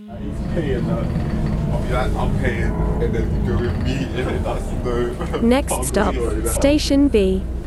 He's paying that. I'll be like, I'm paying, and then you go with me, and then that's no. Next stop, Station B.